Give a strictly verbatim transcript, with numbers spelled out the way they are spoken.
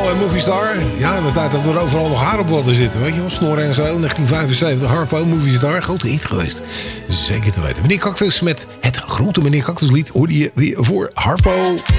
en Movie Star. Ja, in de tijd dat er overal nog haar op hadden zitten. Weet je wel, snor en zo. negentien vijfenzeventig, Harpo, Movie Star. Grote hit geweest. Zeker te weten. Meneer Cactus met het grote Meneer Cactus lied hoorde je weer voor Harpo.